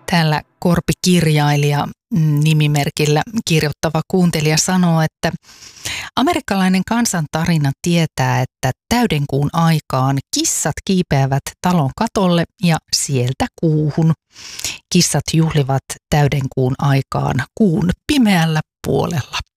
Täällä korpikirjailija nimimerkillä kirjoittava kuuntelija sanoo, että amerikkalainen kansantarina tietää, että täydenkuun aikaan kissat kiipeävät talon katolle ja sieltä kuuhun. Kissat juhlivat täydenkuun aikaan kuun pimeällä puolella.